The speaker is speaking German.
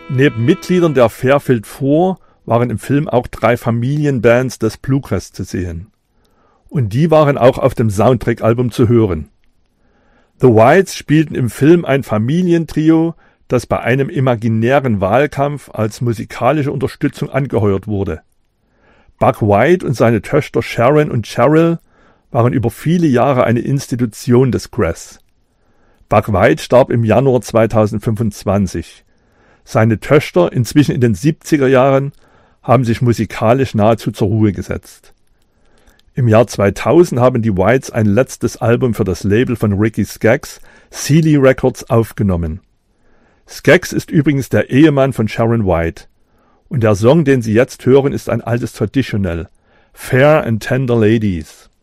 Neben Mitgliedern der Fairfield Four waren im Film auch 3 Familienbands des Bluegrass zu sehen. Und die waren auch auf dem Soundtrack-Album zu hören. The Whites spielten im Film ein Familientrio, das bei einem imaginären Wahlkampf als musikalische Unterstützung angeheuert wurde. Buck White und seine Töchter Sharon und Cheryl waren über viele Jahre eine Institution des Grass. Buck White starb im Januar 2025. Seine Töchter, inzwischen in den 70er Jahren, haben sich musikalisch nahezu zur Ruhe gesetzt. Im Jahr 2000 haben die Whites ein letztes Album für das Label von Ricky Skaggs, Sealy Records, aufgenommen. Skaggs ist übrigens der Ehemann von Sharon White. Und der Song, den Sie jetzt hören, ist ein altes Traditional, Fair and Tender Ladies.